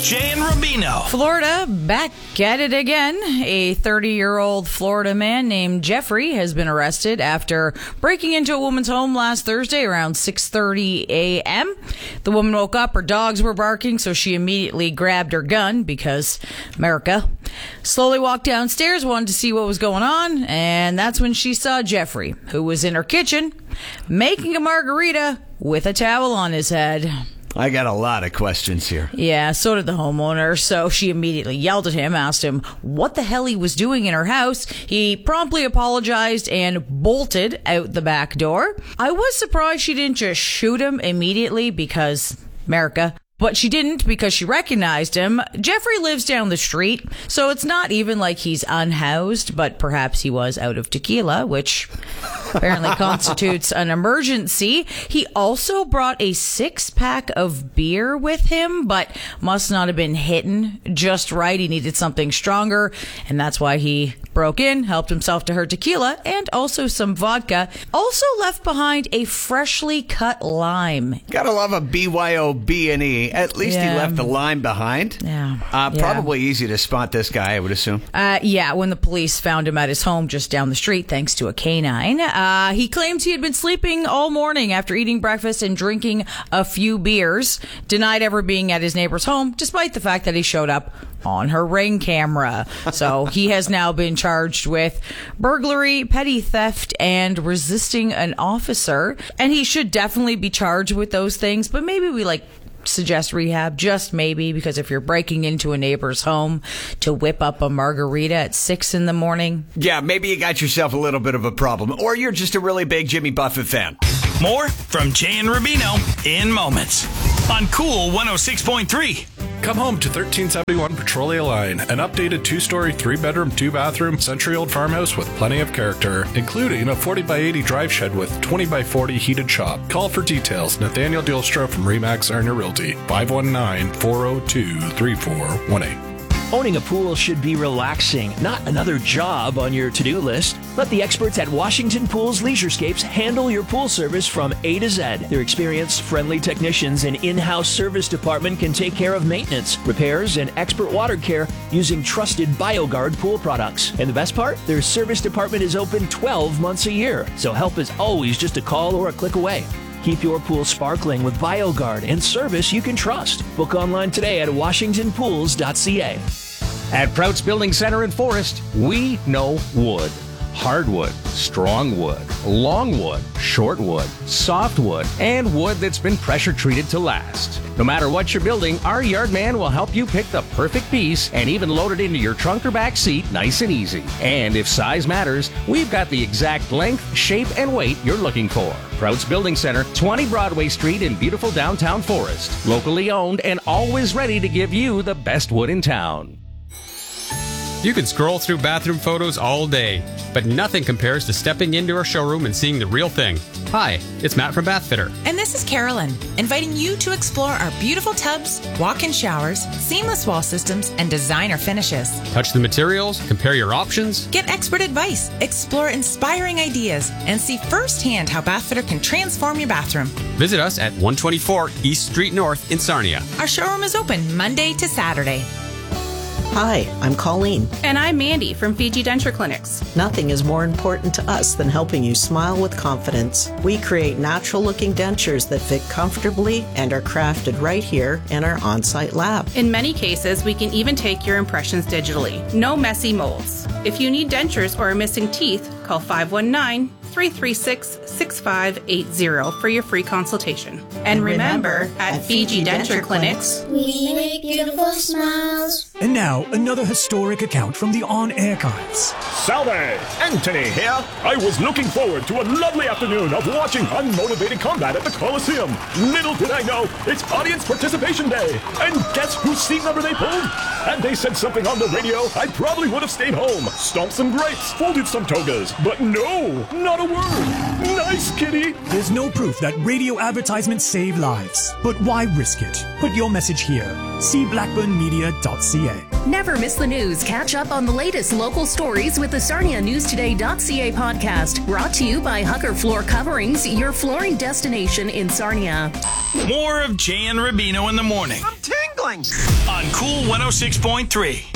Jay and Rubino. Florida back at it again. A 30-year-old Florida man named Jeffrey has been arrested after breaking into a woman's home last Thursday around 6:30 a.m. The woman woke up, her dogs were barking, so she immediately grabbed her gun because America. Slowly walked downstairs, wanted to see what was going on, and that's when she saw Jeffrey, who was in her kitchen making a margarita with a towel on his head. I got a lot of questions here. Yeah, so did the homeowner. So she immediately yelled at him, asked him what the hell he was doing in her house. He promptly apologized and bolted out the back door. I was surprised she didn't just shoot him immediately because America. But she didn't because she recognized him. Jeffrey lives down the street, so it's not even like he's unhoused, but perhaps he was out of tequila, which apparently constitutes an emergency. He also brought a 6-pack of beer with him, but must not have been hitting just right. He needed something stronger, and that's why he broke in, helped himself to her tequila, and also some vodka. Also left behind a freshly cut lime. Gotta love a BYOB&E. At least he left the lime behind. Yeah. Probably easy to spot this guy, I would assume. Yeah, when the police found him at his home just down the street, thanks to a canine. He claims he had been sleeping all morning after eating breakfast and drinking a few beers. Denied ever being at his neighbor's home, despite the fact that he showed up on her Ring camera. So he has now been charged with burglary, petty theft, and resisting an officer. And he should definitely be charged with those things, but maybe we suggest rehab, just maybe, because if you're breaking into a neighbor's home to whip up a margarita at 6 a.m. Yeah, maybe you got yourself a little bit of a problem, or you're just a really big Jimmy Buffett fan. More from Jay and Rubino in moments on Cool 106.3. Come home to 1371 Petrolia Line, an updated 2-story, 3-bedroom, 2-bathroom, century-old farmhouse with plenty of character, including a 40x80 drive shed with 20x40 heated shop. Call for details. Nathaniel Dilstra from Remax Sarnia Realty, 519-402-3418. Owning a pool should be relaxing, not another job on your to-do list. Let the experts at Washington Pools Leisurescapes handle your pool service from A to Z. Their experienced, friendly technicians and in-house service department can take care of maintenance, repairs, and expert water care using trusted BioGuard pool products. And the best part? Their service department is open 12 months a year, so help is always just a call or a click away. Keep your pool sparkling with BioGuard and service you can trust. Book online today at washingtonpools.ca. At Prouts Building Center in Forest, we know wood. Hardwood, strong wood, long wood, short wood, soft wood, and wood that's been pressure treated to last. No matter what you're building, our yard man will help you pick the perfect piece and even load it into your trunk or back seat nice and easy. And if size matters, we've got the exact length, shape, and weight you're looking for. Prouts Building Center, 20 Broadway Street in beautiful downtown Forest. Locally owned and always ready to give you the best wood in town. You can scroll through bathroom photos all day, but nothing compares to stepping into our showroom and seeing the real thing. Hi, it's Matt from Bathfitter. And this is Carolyn, inviting you to explore our beautiful tubs, walk-in showers, seamless wall systems, and designer finishes. Touch the materials, compare your options. Get expert advice, explore inspiring ideas, and see firsthand how Bathfitter can transform your bathroom. Visit us at 124 East Street North in Sarnia. Our showroom is open Monday to Saturday. Hi, I'm Colleen. And I'm Mandy from Fiji Denture Clinics. Nothing is more important to us than helping you smile with confidence. We create natural-looking dentures that fit comfortably and are crafted right here in our on-site lab. In many cases, we can even take your impressions digitally. No messy molds. If you need dentures or are missing teeth, call 519-336-6580 for your free consultation. And remember, at Fiji Denture Clinics, we make beautiful smiles. And now, another historic account from the On-Air Archives. Salve! Anthony here. I was looking forward to a lovely afternoon of watching unmotivated combat at the Coliseum. Little did I know, it's Audience Participation Day. And guess whose seat number they pulled? Had they said something on the radio, I probably would have stayed home, stomped some grapes, folded some togas. But no, not a word. Nice, kitty. There's no proof that radio advertisements save lives. But why risk it? Put your message here. See blackburnmedia.ca. Never miss the news. Catch up on the latest local stories with the SarniaNewsToday.ca podcast. Brought to you by Hucker Floor Coverings, your flooring destination in Sarnia. More of Jay and Rubino in the morning. I'm tingling. doing? On Cool 106.3.